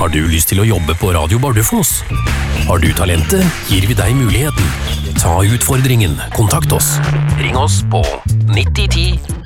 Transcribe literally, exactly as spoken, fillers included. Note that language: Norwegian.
Har du lyst til å jobbe på Radio Bardufoss? Har du talentet, gir vi deg muligheten. Ta utfordringen. Kontakt oss. Ring oss på nitti ti